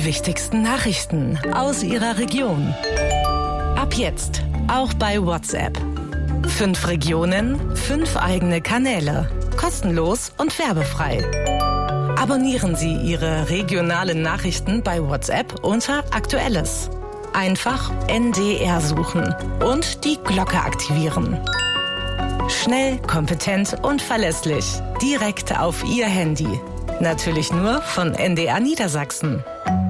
wichtigsten Nachrichten aus Ihrer Region. Ab jetzt auch bei WhatsApp. 5 Regionen, 5 eigene Kanäle. Kostenlos und werbefrei. Abonnieren Sie Ihre regionalen Nachrichten bei WhatsApp unter Aktuelles. Einfach NDR suchen und die Glocke aktivieren. Schnell, kompetent und verlässlich. Direkt auf Ihr Handy. Natürlich nur von NDR Niedersachsen.